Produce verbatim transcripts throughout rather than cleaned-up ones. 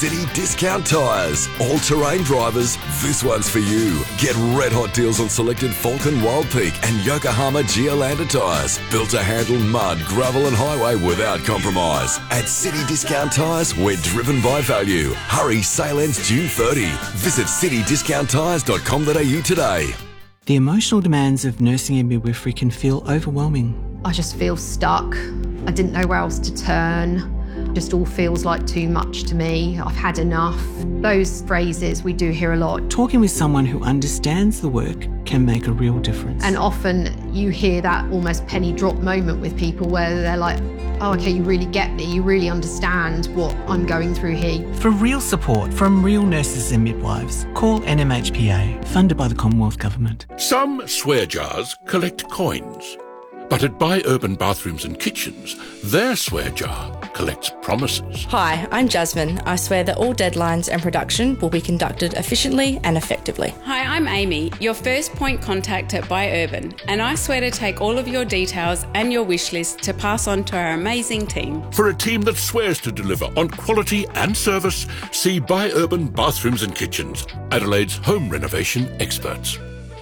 City Discount Tyres. All-terrain drivers, this one's for you. Get red-hot deals on selected Falcon Wild Peak and Yokohama Geolandar tyres. Built to handle mud, gravel and highway without compromise. At City Discount Tyres, we're driven by value. Hurry, sale ends June thirtieth. Visit city discount tyres dot com dot a u today. The emotional demands of nursing and midwifery can feel overwhelming. I just feel stuck. I didn't know where else to turn. Just all feels like too much to me. I've had enough. Those phrases we do hear a lot. Talking with someone who understands the work can make a real difference. And often you hear that almost penny drop moment with people where they're like, oh, okay, you really get me. You really understand what I'm going through here. For real support from real nurses and midwives, call N M H P A, funded by the Commonwealth Government. Some swear jars collect coins. But at Buy Urban Bathrooms and Kitchens, their swear jar collects promises. Hi, I'm Jasmine. I swear that all deadlines and production will be conducted efficiently and effectively. Hi, I'm Amy, your first point contact at Buy Urban, and I swear to take all of your details and your wish list to pass on to our amazing team. For a team that swears to deliver on quality and service, see Buy Urban Bathrooms and Kitchens, Adelaide's home renovation experts.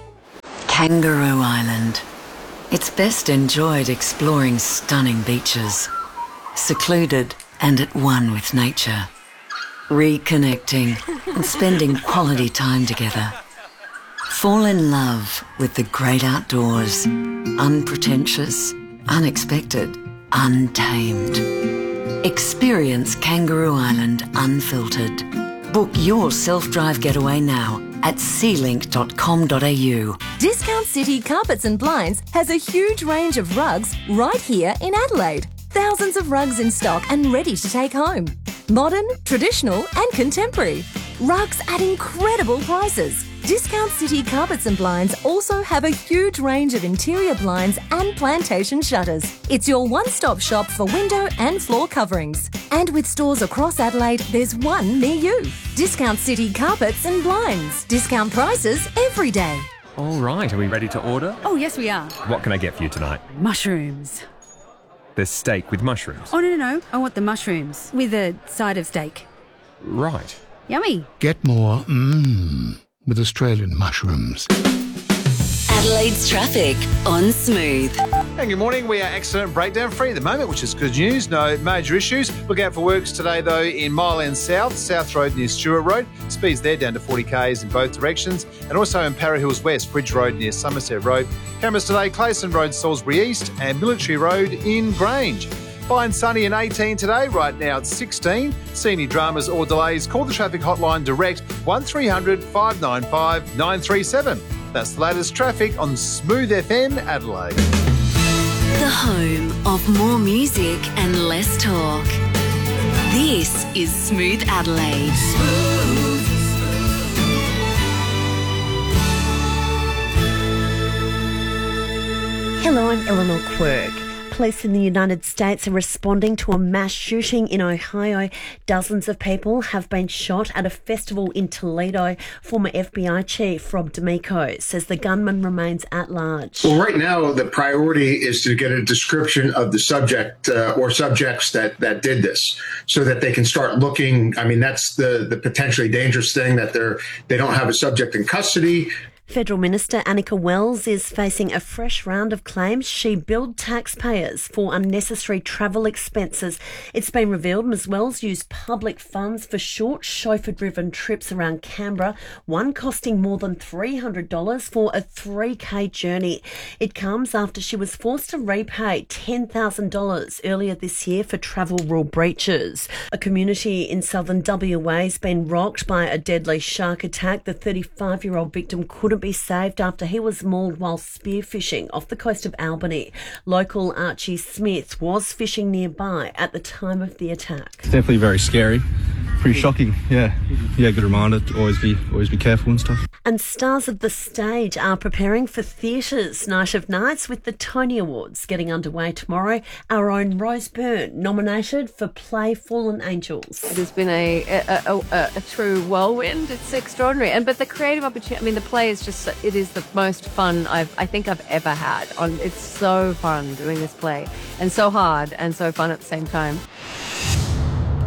Kangaroo Island. It's best enjoyed exploring stunning beaches, secluded and at one with nature, reconnecting and spending quality time together. Fall in love with the great outdoors, unpretentious, unexpected, untamed. Experience Kangaroo Island unfiltered. Book your self-drive getaway now at sea link dot com dot a u. Discount City Carpets and Blinds has a huge range of rugs right here in Adelaide. Thousands of rugs in stock and ready to take home. Modern, traditional and contemporary. Rugs at incredible prices. Discount City Carpets and Blinds also have a huge range of interior blinds and plantation shutters. It's your one-stop shop for window and floor coverings. And with stores across Adelaide, there's one near you. Discount City Carpets and Blinds. Discount prices every day. All right, are we ready to order? Oh, yes, we are. What can I get for you tonight? Mushrooms. There's steak with mushrooms. Oh, no, no, no. I want the mushrooms with a side of steak. Right. Yummy. Get more mmm with Australian mushrooms. Adelaide's traffic on Smooth. And good morning. We are accident breakdown free at the moment, which is good news. No major issues. Look out for works today, though, in Mile End South, South Road near Stewart Road. Speeds there down to forty k's in both directions. And also in Para Hills West, Bridge Road near Somerset Road. Cameras today, Clayson Road, Salisbury East, and Military Road in Grange. Fine, sunny and eighteen today. Right now it's sixteen. See any dramas or delays, call the traffic hotline direct one three hundred five nine five nine three seven. That's the latest traffic on Smooth F M Adelaide. The home of more music and less talk. This is Smooth Adelaide. Smooth. Hello, I'm Eleanor Quirk. Police in the United States are responding to a mass shooting in Ohio. Dozens of people have been shot at a festival in Toledo. Former F B I chief Rob D'Amico says the gunman remains at large. Well, right now, the priority is to get a description of the subject uh, or subjects that, that did this so that they can start looking. I mean, that's the, the potentially dangerous thing, that they're, they don't have a subject in custody. Federal Minister Annika Wells is facing a fresh round of claims she billed taxpayers for unnecessary travel expenses. It's been revealed Miz Wells used public funds for short chauffeur-driven trips around Canberra, one costing more than three hundred dollars for a three k journey. It comes after she was forced to repay ten thousand dollars earlier this year for travel rule breaches. A community in southern W A has been rocked by a deadly shark attack. The thirty-five-year-old victim couldn't be saved after he was mauled while spearfishing off the coast of Albany. Local Archie Smith was fishing nearby at the time of the attack. It's definitely very scary. Pretty shocking, yeah. Yeah, good reminder to always be always be careful and stuff. And stars of the stage are preparing for theatre's Night of Nights with the Tony Awards getting underway tomorrow. Our own Rose Byrne nominated for play Fallen Angels. It has been a a, a, a, a true whirlwind. It's extraordinary. And but the creative opportunity, I mean, the play is just, it is the most fun I've I think I've ever had. On It's so fun doing this play and so hard and so fun at the same time.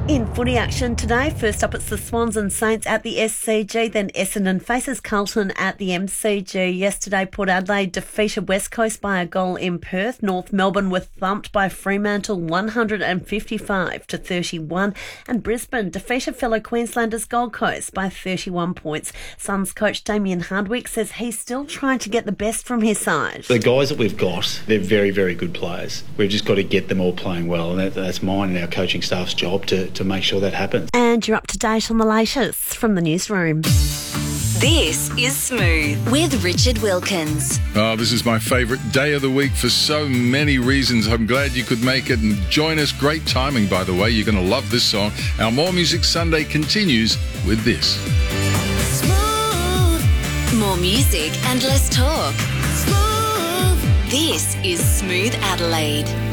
In footy action today, first up it's the Swans and Saints at the S C G, then Essendon faces Carlton at the M C G. Yesterday, Port Adelaide defeated West Coast by a goal in Perth. North Melbourne were thumped by Fremantle one hundred fifty-five to thirty-one, and Brisbane defeated fellow Queenslanders Gold Coast by thirty-one points. Suns coach Damien Hardwick says he's still trying to get the best from his side. The guys that we've got, they're very, very good players. We've just got to get them all playing well, and that, that's mine and our coaching staff's job to to make sure that happens. And you're up to date on the latest from the newsroom. This is Smooth with Richard Wilkins. Oh, this is my favourite day of the week for so many reasons. I'm glad you could make it and join us. Great timing, by the way. You're going to love this song. Our More Music Sunday continues with this. Smooth. More music and less talk. Smooth. This is Smooth Adelaide.